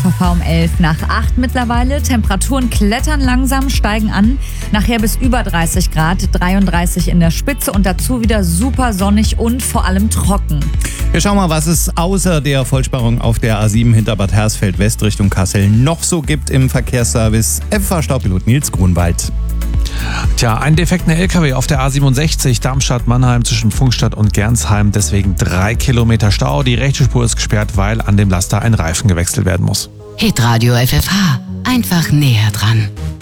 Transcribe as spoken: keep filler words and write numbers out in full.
F F H um elf nach acht mittlerweile. Temperaturen klettern langsam, steigen an. Nachher bis über dreißig Grad, dreiunddreißig in der Spitze und dazu wieder super sonnig und vor allem trocken. Wir schauen mal, was es außer der Vollsperrung auf der A sieben hinter Bad Hersfeld West Richtung Kassel noch so gibt im Verkehrsservice. F F H-Staupilot Nils Grunwald. Tja, ein defekter L K W auf der A siebenundsechzig Darmstadt-Mannheim zwischen Pfungstadt und Gernsheim. Deswegen drei Kilometer Stau. Die rechte Spur ist gesperrt, weil an dem Laster ein Reifen gewechselt werden muss. Hitradio F F H. Einfach näher dran.